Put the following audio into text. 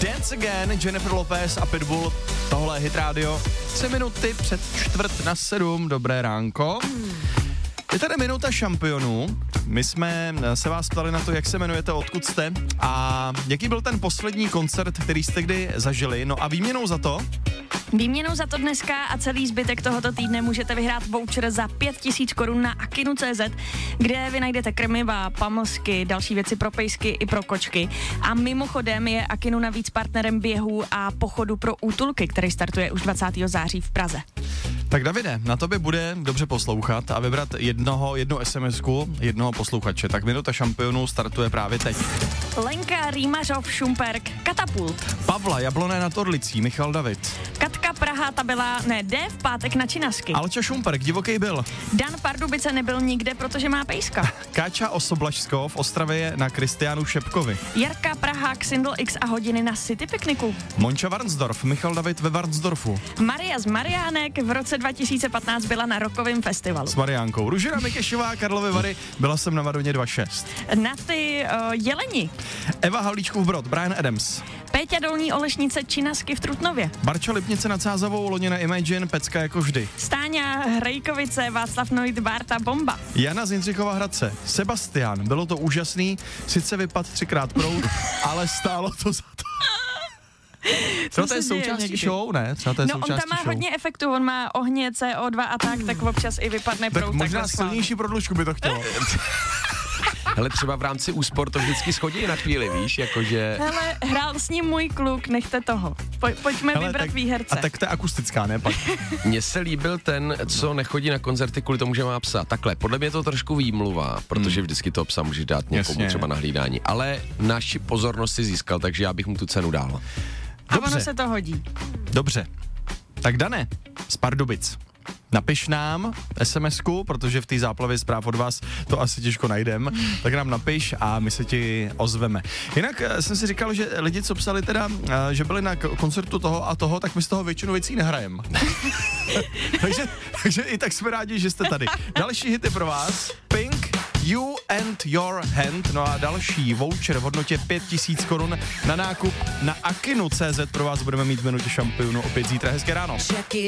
Dance Again, Jennifer Lopez a Pitbull, tohle je Hit Radio, 3 minuty před 6:45, dobré ránko. Je tady minuta šampionů, my jsme se vás ptali na to, jak se jmenujete, odkud jste a jaký byl ten poslední koncert, který jste kdy zažili, no a výměnou za to dneska a celý zbytek tohoto týdne můžete vyhrát voucher za 5000 korun na akinu.cz, kde vy najdete krmiva, pamlsky, další věci pro pejsky i pro kočky. A mimochodem je Akinu navíc partnerem běhu a pochodu pro útulky, který startuje už 20. září v Praze. Tak Davide, na tobě bude dobře poslouchat a vybrat jednu SMS-ku, jednoho posluchače. Tak minuta šampionů startuje právě teď. Lenka Rýmařov Šumperk, Katapult. Pavla Jabloné nad Orlicí, Michal David. Katka Praha, ta byla, D v pátek na Činasky. Alča Šumperk, Divoký byl. Dan Pardubice nebyl nikde, protože má pejska. Káča Osoblažsko v Ostravě je na Kristiánu Šepkovi. Jarka Praha, Xindl X a hodiny na City Pikniku. Monča Varnsdorf, Michal David ve Varnsdorfu. Maria z Mariánek v roce 2015 byla na Rockovém festivalu. S Mariánkou. Ružina Mikešová, Karlovy Vary, byla jsem na Madoně 2.6. Na ty Jeleni. Eva Havlíčkův Brod, Brian Adams. Péťa Dolní Olešnice, Činasky v Trutnově. Barča Lipnice nad Sázavou, loni na Imagine, pecka jako vždy. Stáňa Hrejkovice, Václav Noit, Bárta, Bomba. Jana z Jindřichova Hradce. Sebastian, bylo to úžasný, sice vypad 3krát proud, ale stálo to za to. Třeba to je součástí show, ne? Třeba to je on tam má show. hodně efektů, on má ohně, CO2 a tak občas i vypadne proud. Tak možná silnější prodlužku by to chtělo. Hele, třeba v rámci úspor to vždycky schodí na chvíli, víš, jakože... Hele, hrál s ním můj kluk, nechte toho. Pojďme vybrat výherce. A tak to je akustická, ne? Pak. Mně se líbil ten, co nechodí na koncerty kvůli tomu, že má psa. Takhle, podle mě je to trošku výmluva, protože vždycky toho psa můžeš dát někomu třeba na hlídání. Ale naši pozornost si získal, takže já bych mu tu cenu dal. A ono se to hodí. Dobře. Tak Dane, z Pardubic. Napiš nám SMS-ku, protože v té záplavě zpráv od vás to asi těžko najdem, tak nám napiš a my se ti ozveme. Jinak jsem si říkal, že lidi, co psali teda, že byli na koncertu toho a toho, tak my z toho většinu věcí nehrajem. takže i tak jsme rádi, že jste tady. Další hity pro vás. Pink, You and Your Hand, no a další voucher v hodnotě 5000 korun na nákup na akinu.cz pro vás budeme mít v minutě šampionu opět zítra. Hezké ráno.